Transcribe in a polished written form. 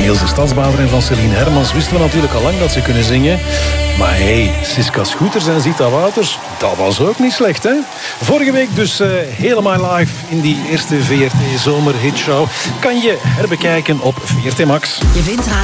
Ilse Stadsbader en van Celine Hermans wisten we natuurlijk al lang dat ze kunnen zingen. Maar hey, Siska Scooters en Zita Wouters, dat was ook niet slecht, hè? Vorige week dus helemaal live in die eerste VRT Zomerhitshow. Kan je herbekijken op VRT Max. Je vindt